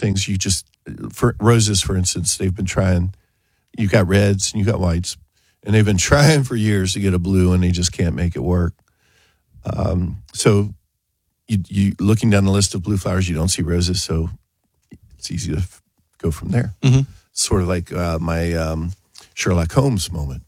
things. For roses, for instance, they've been trying. You got reds and you got whites, and they've been trying for years to get a blue, and they just can't make it work. So you looking down the list of blue flowers, you don't see roses, so it's easy to go from there. Mm-hmm. Sort of like my Sherlock Holmes moment.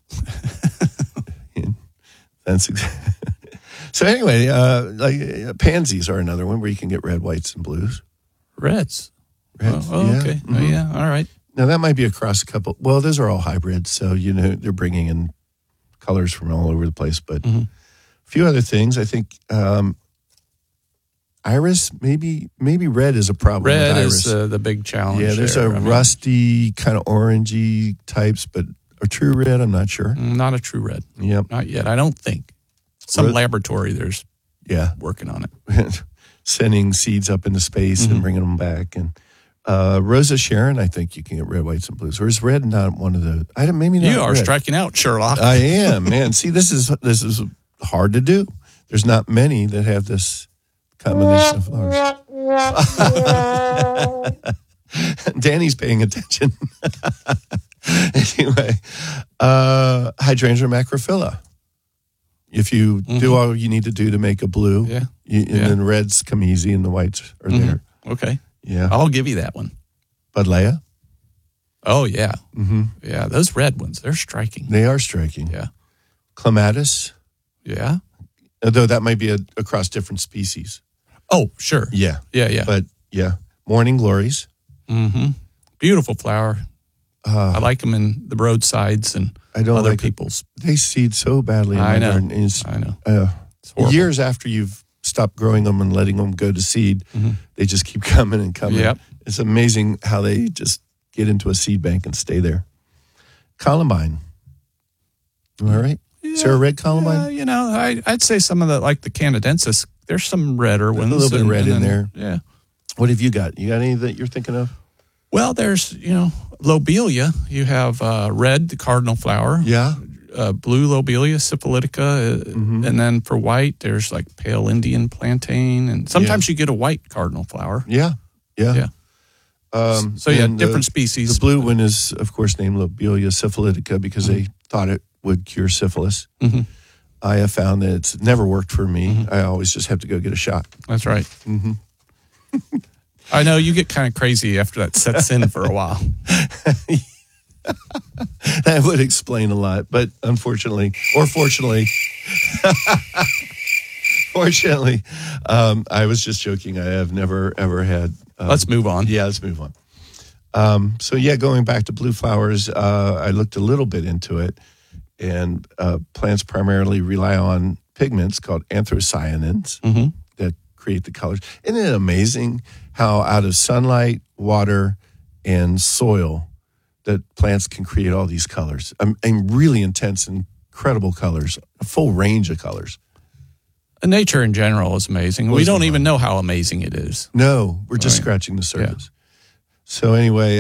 That's so anyway, pansies are another one where you can get red, whites, and blues. Reds. Reds, Oh, yeah. okay. Mm-hmm. Oh, yeah, all right. Now, that might be across a couple. Well, those are all hybrids, so, they're bringing in colors from all over the place. But a few other things. I think iris, maybe red is a problem Red with iris. is the big challenge. Yeah, there's there. Rusty, kind of orangey types, but a true red, I'm not sure. Not a true red. Yep. Not yet, I don't think. Some laboratory there's working on it. Sending seeds up into space and bringing them back. And Rosa Sharon, I think you can get red, whites, and blues. Or is red not one of the? Maybe not. You are red. striking out, Sherlock. I am, man. See, this is hard to do. There's not many that have this combination of flowers. Danny's paying attention. Anyway, Hydrangea macrophylla. If you do all you need to do to make a blue, and then reds come easy and the whites are there. Okay. Yeah. I'll give you that one. Buddleia. Oh, yeah. Yeah, those red ones, they're striking. They are striking. Yeah. Clematis. Yeah. Although that might be across different species. Oh, sure. Yeah. Yeah. But, morning glories. Beautiful flower. I like them in the roadsides and other people's. They seed so badly in my garden. I know. Years after you've stopped growing them and letting them go to seed, they just keep coming and coming. Yep. It's amazing how they just get into a seed bank and stay there. Columbine. Am I right? Yeah, is there a red columbine? I'd say some of the, like the Canadensis, there's some redder ones. A little bit of red in there. Yeah. What have you got? You got any that you're thinking of? Well, there's, lobelia. You have red, the cardinal flower. Yeah. Blue lobelia, syphilitica. And then for white, there's like pale Indian plantain. And sometimes you get a white cardinal flower. Yeah. Different species. The blue one is, of course, named Lobelia syphilitica because they thought it would cure syphilis. I have found that it's never worked for me. I always just have to go get a shot. That's right. I know you get kind of crazy after that sets in for a while. That would explain a lot, but unfortunately, or fortunately, I was just joking. I have never, ever had. Let's move on. Yeah, let's move on. Going back to blue flowers, I looked a little bit into it, and plants primarily rely on pigments called anthocyanins that create the colors. Isn't it amazing how out of sunlight, water, and soil that plants can create all these colors? And really intense, incredible colors, a full range of colors. Nature in general is amazing. We don't even know how amazing it is. No, we're just scratching the surface. Yeah. So anyway,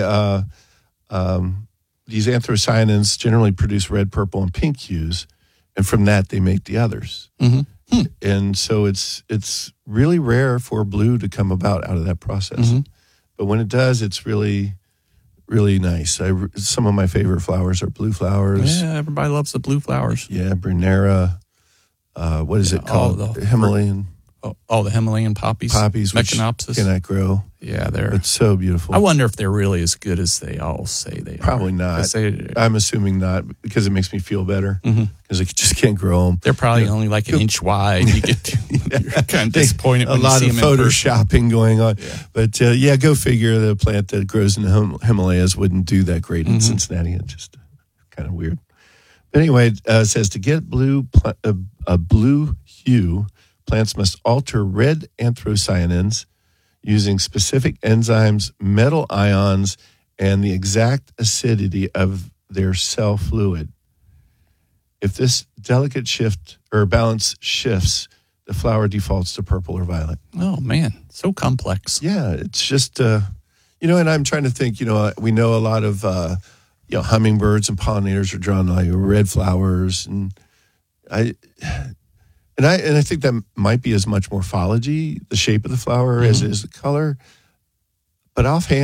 these anthocyanins generally produce red, purple, and pink hues, and from that they make the others. And so it's really rare for blue to come about out of that process. But when it does, it's really, really nice. Some of my favorite flowers are blue flowers. Yeah, everybody loves the blue flowers. Yeah, Brunera. What is it called? Himalayan. The Himalayan poppies. Mechanopsis. Cannot grow. Yeah, it's so beautiful. I wonder if they're really as good as they all say they are. Probably not. I'm assuming not because it makes me feel better because I just can't grow them. They're probably only like an inch wide. You get you're kind of disappointed when you see them in person. A lot of photoshopping going on. Yeah. But go figure the plant that grows in the Himalayas wouldn't do that great in Cincinnati. It's just kind of weird. But anyway, it says to get a blue hue, plants must alter red anthocyanins using specific enzymes, metal ions, and the exact acidity of their cell fluid. If this delicate shift or balance shifts, the flower defaults to purple or violet. Oh, man. So complex. Yeah, it's just, and I'm trying to think, we know a lot of, hummingbirds and pollinators are drawn to like red flowers. And I think that might be as much morphology, the shape of the flower, as it is the color. But offhand,